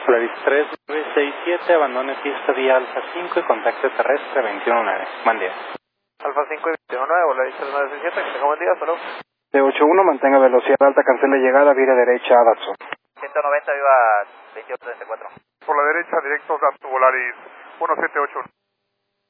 Polaris 3967, abandone pista vía Alfa 5 y contacto terrestre 219. Buen día. Alfa 5 y 219, Polaris 3967, que tenga buen día, solo. D81, mantenga velocidad alta, cancele llegada, vía derecha a Datsun. 190, viva 2834. Por la derecha, directo Datsun Volaris 1781.